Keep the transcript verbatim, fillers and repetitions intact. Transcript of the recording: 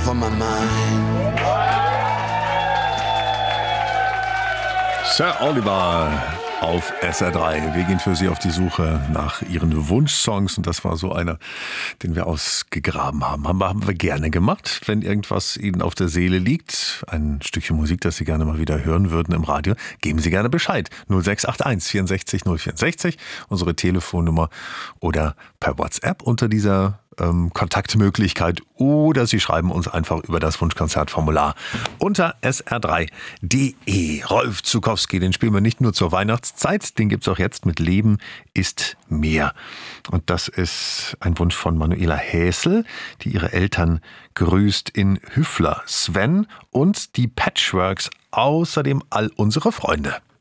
for my mind. Sir Oliver auf S R drei. Wir gehen für Sie auf die Suche nach Ihren Wunschsongs und das war so einer, den wir ausgegraben haben. Haben wir, haben wir gerne gemacht, wenn irgendwas Ihnen auf der Seele liegt. Ein Stückchen Musik, das Sie gerne mal wieder hören würden im Radio. Geben Sie gerne Bescheid. null sechs acht eins vierundsechzig null vierundsechzig, unsere Telefonnummer oder per WhatsApp unter dieser ähm, Kontaktmöglichkeit oder Sie schreiben uns einfach über das Wunschkonzertformular unter s r drei punkt d e. Rolf Zuckowski, den spielen wir nicht nur zur Weihnachtszeit, den gibt's auch jetzt mit Leben ist mehr. Und das ist ein Wunsch von Manuela Häsel, die ihre Eltern grüßt in Hüffler, Sven und die Patchworks, außerdem all unsere Freunde.